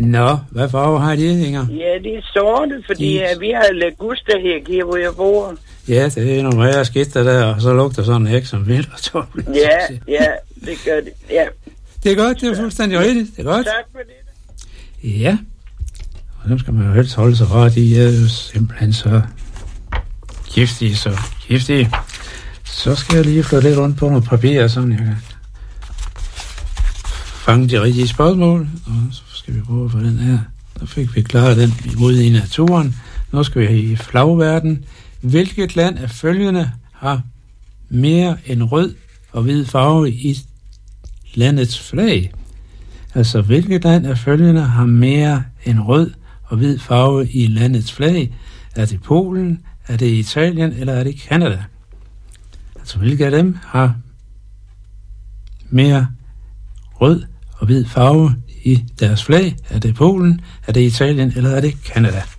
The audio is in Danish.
Nå, hvad farve har de, Inger? Ja, de er sorte, fordi vi har laguster her, hvor jeg bor. Ja, det er nogle rare skitter der, og så lugter sådan en hæk som vildt. Ja, det gør det, ja. Det er godt, det er fuldstændig rigtigt, det er godt. Tak for det. Ja, og dem skal man jo helst holde sig fra, de er jo simpelthen så giftige, Så skal jeg lige få lidt rundt på noget papir, sådan jeg kan fange de rigtige spørgsmål, og så skal vi prøve for den her. Så fik vi klaret den ude i naturen. Nu skal vi i flagverden. Hvilket land af følgende har mere end rød og hvid farve i landets flag? Altså, hvilket land af følgende har mere end rød og hvid farve i landets flag? Er det Polen, er det Italien, eller er det Canada? Altså, hvilke af dem har mere rød og hvid farve i deres flag? Er det Polen, er det Italien, eller er det Canada?